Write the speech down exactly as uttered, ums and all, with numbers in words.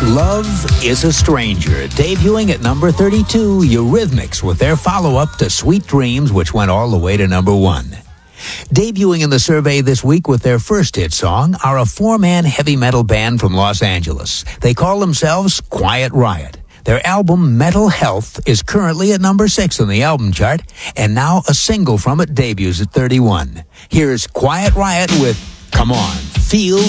Love is a Stranger, debuting at number thirty-two, Eurythmics with their follow-up to Sweet Dreams, which went all the way to number one. Debuting in the survey this week with their first hit song are a four-man heavy metal band from Los Angeles. They call themselves Quiet Riot. Their album, Metal Health, is currently at number six on the album chart, and now a single from it debuts at thirty-one. Here's Quiet Riot with Come On, Feel